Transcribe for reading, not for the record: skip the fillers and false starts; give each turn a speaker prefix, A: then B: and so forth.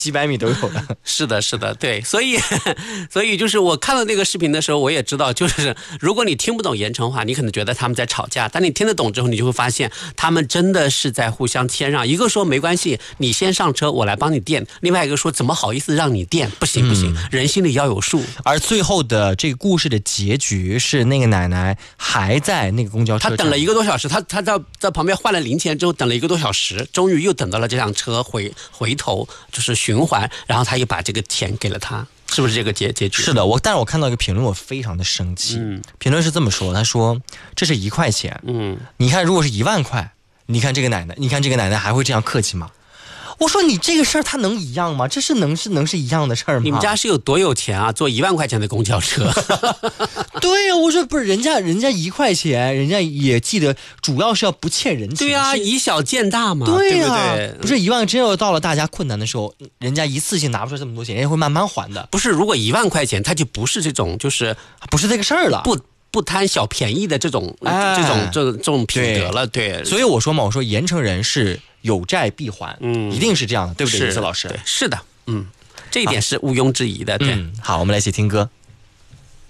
A: 几百米都有的。
B: 是的，是的，对，所以就是我看到那个视频的时候，我也知道，就是如果你听不懂盐城话，你可能觉得他们在吵架，但你听得懂之后，你就会发现他们真的是在互相谦让。一个说没关系，你先上车，我来帮你垫；另外一个说怎么好意思让你垫，不行不行，人心里要有数。
A: 而最后的这个故事的结局是，那个奶奶还在那个公交车站，
B: 她等了1个多小时，她在旁边换了零钱之后，等了1个多小时，终于又等到了这辆车回头就是循环，然后他又把这个钱给了他，是不是这个结局？
A: 是的，但是我看到一个评论，我非常的生气。评论是这么说，他说这是1块钱，你看如果是1万块，你看这个奶奶还会这样客气吗？我说你这个事儿它能一样吗？这是能是一样的事儿吗？
B: 你们家是有多有钱啊？坐1万块钱的公交车？
A: 对呀，我说不是，人家1块钱，人家也记得，主要是要不欠人情。
B: 对啊，以小见大嘛，
A: 对
B: 不对？
A: 不是1万，真要到了大家困难的时候，人家一次性拿不出这么多钱，人家会慢慢还的。
B: 不是，如果1万块钱，他就不是这种，就是
A: 不是这个事儿了，
B: 不贪小便宜的这种品德了，对。
A: 所以我说嘛，我说盐城人是有债必还，一定是这样的，对不对，李思老师？
B: 对，是的，这一点是毋庸置疑的，对。
A: 好，我们来一起听歌。